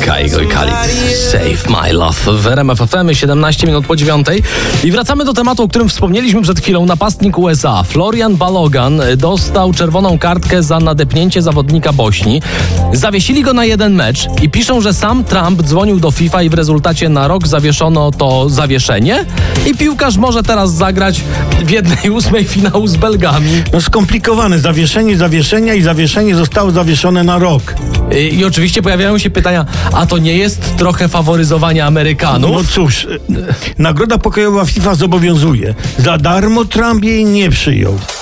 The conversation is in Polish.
Kaigo i Khalid. Save my love w RMF FM, 17 minut po 9. I wracamy do tematu, o którym wspomnieliśmy przed chwilą. Napastnik USA Florian Balogan dostał czerwoną kartkę za nadepnięcie zawodnika Bośni. Zawiesili go na jeden mecz i piszą, że sam Trump dzwonił do FIFA i w rezultacie na rok zawieszono to zawieszenie i piłkarz może teraz zagrać w 1/8 finału z Belgami. No skomplikowane. Zawieszenia i zawieszenie zostało zawieszone na rok. I oczywiście pojawiają się pytania, a to nie jest trochę faworyzowanie Amerykanów? No cóż, nagroda pokojowa FIFA zobowiązuje. Za darmo Trump jej nie przyjął.